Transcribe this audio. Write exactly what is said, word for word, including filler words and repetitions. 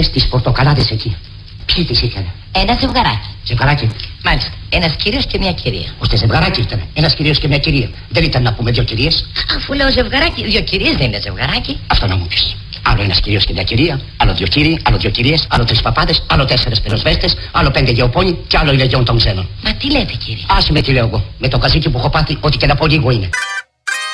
αυτές τις πορτοκαλάδες εκεί, ποιοι τις είχαν? Ένα ζευγαράκι. Ζευγαράκι. Μάλιστα. Ένας κύριος και μια κυρία. Ώστε ζευγαράκι ήταν. Ένας κύριος και μια κυρία. Δεν ήταν να πούμε δύο κυρίες? Αφού λέω ζευγαράκι, δύο κυρίες δεν είναι ζευγαράκι. Αυτό να μου πεις. Άλλο ένας κύριος και μια κυρία, άλλο δύο κύριοι, άλλο δύο κυρίες, άλλο τρεις παπάδες, άλλο τέσσερες πυροσβέστες, άλλο πέντε γεωπόνοι και άλλο η λεγιόν των ξένων. Μα τι λέτε, κύριε? Άσε με τι λέω εγώ. Με το καζίκι που έχω πάθει, ό,τι και να πω λίγο είναι.